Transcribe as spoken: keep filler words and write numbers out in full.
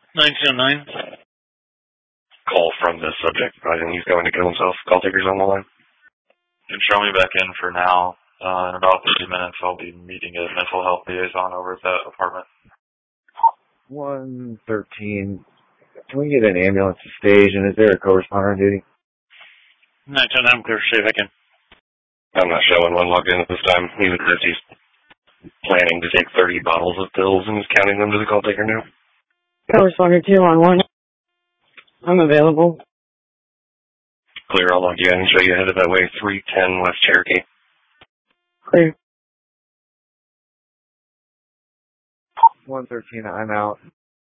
nine two nine. Call from the subject, advising he's going to kill himself. Call takers on the line. You can show me back in for now. Uh, in about thirty minutes, I'll be meeting a mental health liaison over at that apartment. one thirteen. Can we get an ambulance to stage, and is there a co-responder on duty? nine two nine, clear safe, I can. I'm not showing one logged in at this time. He was says he's planning to take thirty bottles of pills and he's counting them to the call taker now. Co-responder two on one. I'm available. Clear, I'll log you in and show you headed that way. three ten West Cherokee. Clear. one thirteen, I'm out.